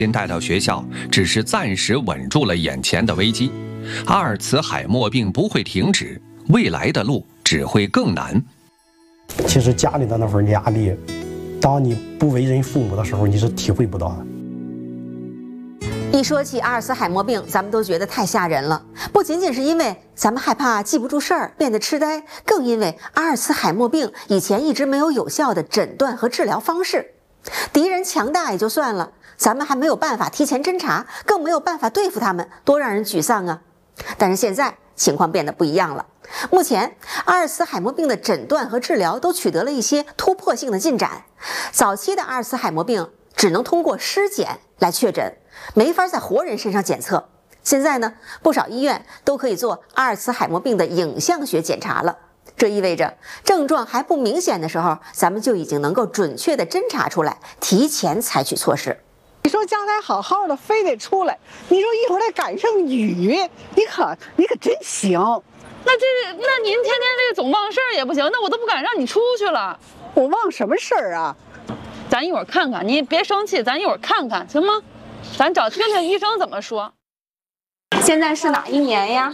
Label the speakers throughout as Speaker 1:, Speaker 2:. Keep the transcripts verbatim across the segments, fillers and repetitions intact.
Speaker 1: 带到学校，只是暂时稳住了眼前的危机。阿尔茨海默病不会停止，未来的路只会更难。
Speaker 2: 其实家里的那份压力，当你不为人父母的时候，你是体会不到的。
Speaker 3: 一说起阿尔茨海默病，咱们都觉得太吓人了。不仅仅是因为咱们害怕记不住事儿，变得痴呆，更因为阿尔茨海默病以前一直没有有效的诊断和治疗方式。敌人强大也就算了，咱们还没有办法提前侦查，更没有办法对付他们，多让人沮丧啊！但是现在情况变得不一样了。目前，阿尔茨海默病的诊断和治疗都取得了一些突破性的进展。早期的阿尔茨海默病只能通过尸检来确诊，没法在活人身上检测。现在呢，不少医院都可以做阿尔茨海默病的影像学检查了。这意味着症状还不明显的时候，咱们就已经能够准确的侦查出来，提前采取措施。
Speaker 4: 你说将来好好的，非得出来，你说一会儿再赶上雨，你可你可真行。
Speaker 5: 那这那您天天这总忘事儿也不行，那我都不敢让你出去了。
Speaker 4: 我忘什么事儿啊？
Speaker 5: 咱一会儿看看，你别生气，咱一会儿看看行吗？咱找听听医生怎么说。
Speaker 6: 现在是哪一年呀？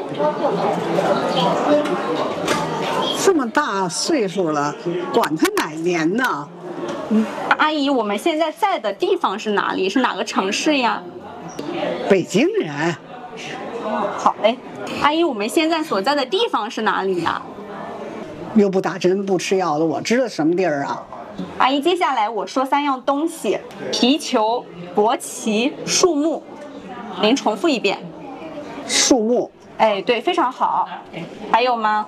Speaker 4: 这么大岁数了，管他哪年呢？
Speaker 6: 阿姨，我们现在在的地方是哪里？是哪个城市呀？
Speaker 4: 北京人。
Speaker 6: 好嘞。阿姨，我们现在所在的地方是哪里呀？
Speaker 4: 又不打针不吃药的，我知道什么地儿啊？
Speaker 6: 阿姨，接下来我说三样东西：皮球、国旗、树木。您重复一遍。
Speaker 4: 树木。
Speaker 6: 哎，对，非常好。还有吗？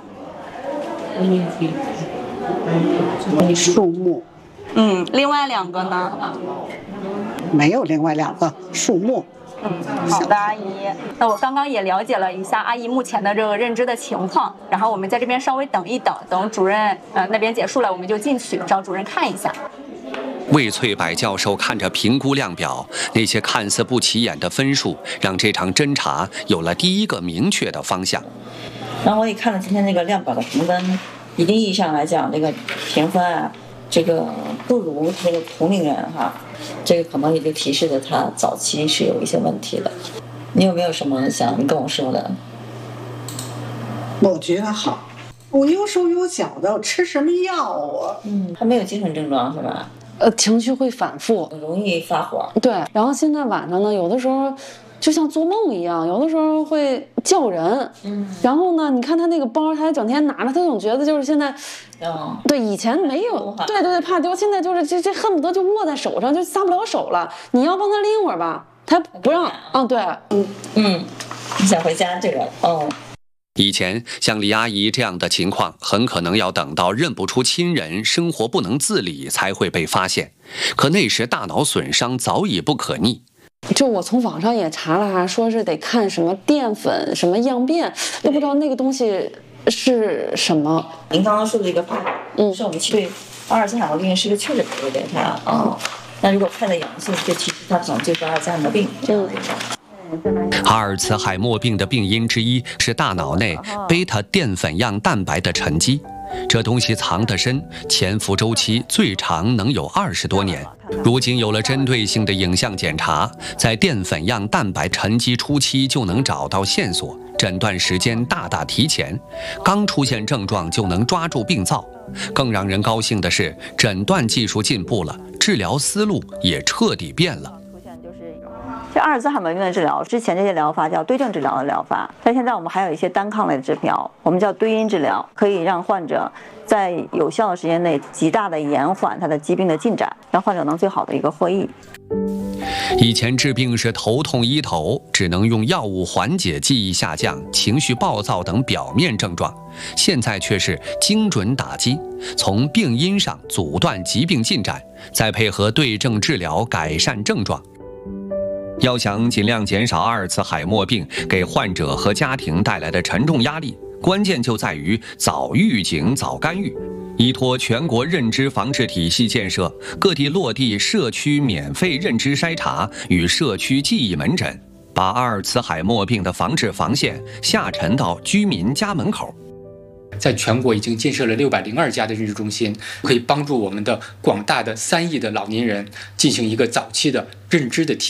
Speaker 4: 树木。
Speaker 6: 嗯，另外两个呢？
Speaker 4: 没有另外两个，树木。
Speaker 6: 嗯，好的，阿姨。那我刚刚也了解了一下阿姨目前的这个认知的情况，然后我们在这边稍微等一等，等主任呃那边结束了，我们就进去找主任看一下。
Speaker 1: 魏翠柏教授看着评估量表，那些看似不起眼的分数，让这场侦查有了第一个明确的方向。
Speaker 7: 然后我也看了今天这个量表的评分，一定意义上来讲，这个评分啊，这个不如这个同龄人哈，这个可能也就提示着他早期是有一些问题的。你有没有什么想跟我说的？
Speaker 4: 我觉得好，我有手有脚的，我吃什么药啊？
Speaker 7: 嗯，他没有精神症状是吧？
Speaker 8: 呃，情绪会反复，
Speaker 7: 容易发火。
Speaker 8: 对，然后现在晚上呢，有的时候就像做梦一样，有的时候会叫人。嗯，然后呢，你看他那个包，他还整天拿着，他总觉得就是现在，
Speaker 7: 嗯，对，
Speaker 8: 以前没有，对对对，怕丢，现在就是这这恨不得就握在手上，就撒不了手了。你要帮他拎会儿吧，他不让。嗯，对，
Speaker 7: 嗯嗯，你想回家这个，哦。
Speaker 1: 以前像李阿姨这样的情况，很可能要等到认不出亲人、生活不能自理才会被发现。可那时大脑损伤早已不可逆。
Speaker 8: 就我从网上也查了哈，说是得看什么淀粉、什么样变，都不知道那个东西是什么。
Speaker 7: 您刚刚说的这个发，嗯，是我们对阿尔茨海默病是个确诊的检查啊。那如果看的阳性，就提示他可能就是阿尔茨海默病这样的一个。
Speaker 1: 阿尔茨海默病的病因之一是大脑内贝塔淀粉样蛋白的沉积，这东西藏得深，潜伏周期最长能有二十多年。如今有了针对性的影像检查，在淀粉样蛋白沉积初期就能找到线索，诊断时间大大提前，刚出现症状就能抓住病灶。更让人高兴的是，诊断技术进步了，治疗思路也彻底变了。
Speaker 7: 这阿尔兹海默病的治疗，之前这些疗法叫对症治疗的疗法，但现在我们还有一些单抗类的治疗，我们叫对因治疗，可以让患者在有效的时间内极大的延缓他的疾病的进展，让患者能最好的一个获益。
Speaker 1: 以前治病是头痛医头，只能用药物缓解记忆下降、情绪暴躁等表面症状，现在却是精准打击，从病因上阻断疾病进展，再配合对症治疗改善症状。要想尽量减少阿尔茨海默病给患者和家庭带来的沉重压力，关键就在于早预警、早干预。依托全国认知防治体系建设，各地落地社区免费认知筛查与社区记忆门诊，把阿尔茨海默病的防治防线下沉到居民家门口。
Speaker 9: 在全国已经建设了六百零二家的认知中心，可以帮助我们的广大的三亿的老年人进行一个早期的认知的体